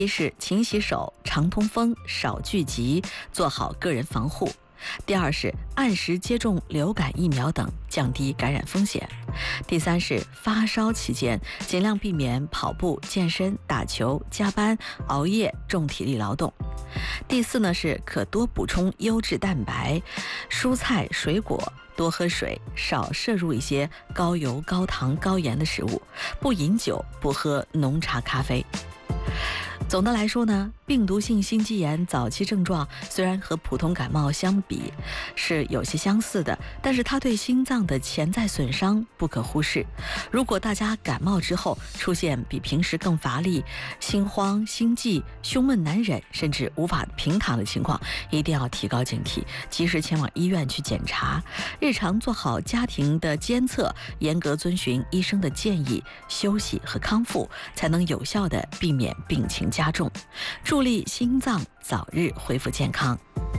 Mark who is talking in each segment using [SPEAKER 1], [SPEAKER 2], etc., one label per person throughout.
[SPEAKER 1] 一是勤洗手、常通风、少聚集，做好个人防护。第二是按时接种流感疫苗等，降低感染风险。第三是发烧期间尽量避免跑步、健身、打球、加班、熬夜、重体力劳动。第四呢是可多补充优质蛋白、蔬菜、水果，多喝水，少摄入一些高油、高糖、高盐的食物，不饮酒，不喝浓茶、咖啡。总的来说呢，病毒性心肌炎早期症状虽然和普通感冒相比是有些相似的，但是它对心脏的潜在损伤不可忽视。如果大家感冒之后出现比平时更乏力、心慌、心悸、胸闷难忍，甚至无法平躺的情况，一定要提高警惕，及时前往医院去检查。日常做好家庭的监测，严格遵循医生的建议，休息和康复，才能有效地避免病情加重，助力心脏早日恢复健康。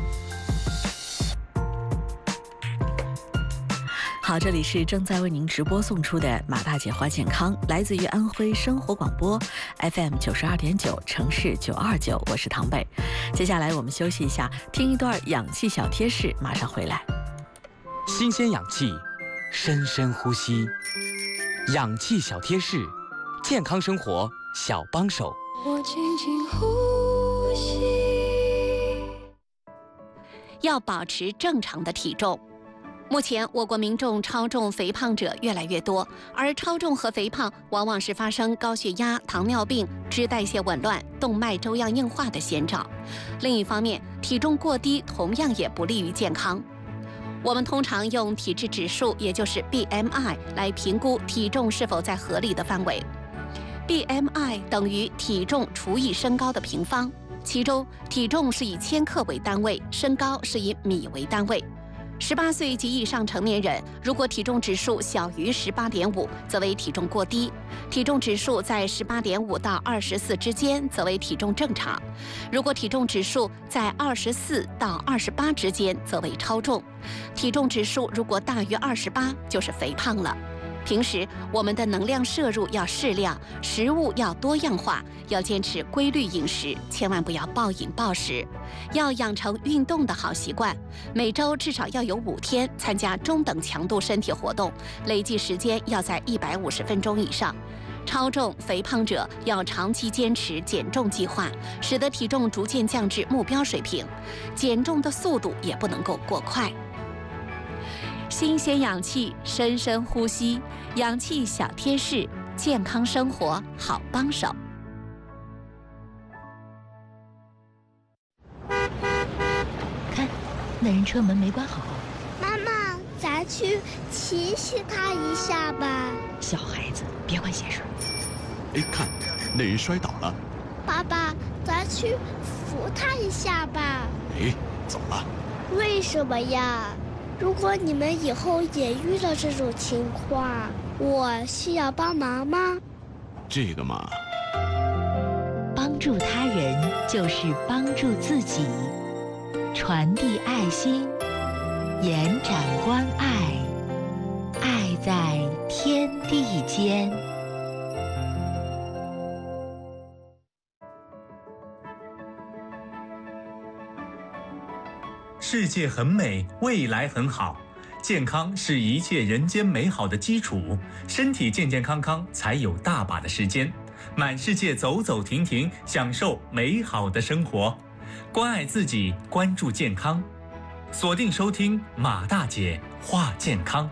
[SPEAKER 1] 好，这里是正在为您直播送出的马大姐话健康，来自于安徽生活广播 FM 92.9城市929，我是唐贝。接下来我们休息一下，听一段氧气小贴士，马上回来。
[SPEAKER 2] 新鲜氧气，深深呼吸，氧气小贴士，健康生活小帮手。
[SPEAKER 3] 我轻轻呼吸，
[SPEAKER 4] 要保持正常的体重。目前我国民众超重肥胖者越来越多，而超重和肥胖往往是发生高血压、糖尿病、脂代谢紊乱、动脉粥样硬化的先兆。另一方面，体重过低同样也不利于健康。我们通常用体质指数，也就是 BMI 来评估体重是否在合理的范围。BMI 等于体重除以身高的平方，其中体重是以千克为单位，身高是以米为单位。18岁及以上成年人，如果体重指数小于18.5，则为体重过低；体重指数在18.5到24之间，则为体重正常；如果体重指数在24到28之间，则为超重；体重指数如果大于28，就是肥胖了。平时我们的能量摄入要适量，食物要多样化，要坚持规律饮食，千万不要暴饮暴食。要养成运动的好习惯，每周至少要有5天参加中等强度身体活动，累计时间要在150分钟以上。超重肥胖者要长期坚持减重计划，使得体重逐渐降至目标水平，减重的速度也不能够过快。新鲜氧气，深深呼吸，氧气小贴士，健康生活好帮手。
[SPEAKER 5] 看，那人车门没关好。
[SPEAKER 6] 妈妈，咱去提醒他一下吧。
[SPEAKER 5] 小孩子别管闲事。
[SPEAKER 7] 哎，看，那人摔倒了。
[SPEAKER 6] 爸爸，咱去扶他一下吧。
[SPEAKER 7] 哎，走了。
[SPEAKER 6] 为什么呀？如果你们以后也遇到这种情况，我需要帮忙吗？
[SPEAKER 7] 这个嘛，
[SPEAKER 5] 帮助他人就是帮助自己，传递爱心，延展关爱，爱在天地间。
[SPEAKER 8] 世界很美，未来很好，健康是一切人间美好的基础。身体健健康康，才有大把的时间满世界走走停停，享受美好的生活。关爱自己，关注健康，锁定收听马大姐话健康。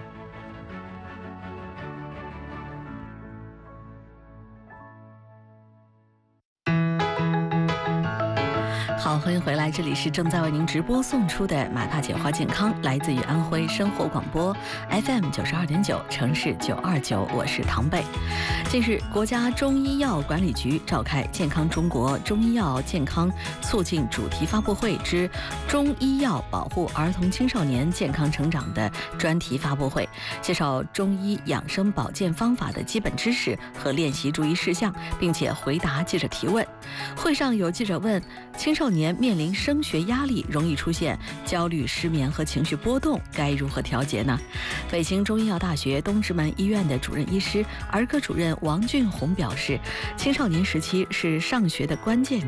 [SPEAKER 1] 好，欢迎回来，这里是正在为您直播送出的马大姐话健康，来自于安徽生活广播 FM 92.9城市929，我是唐贝。近日，国家中医药管理局召开健康中国中医药健康促进主题发布会之中医药保护儿童青少年健康成长的专题发布会，介绍中医养生保健方法的基本知识和练习注意事项，并且回答记者提问。会上有记者问，青少年面临升学压力，容易出现焦虑、失眠和情绪波动，该如何调节呢？北京中医药大学东直门医院的主任医师、儿科主任王俊红表示，青少年时期是上学的关键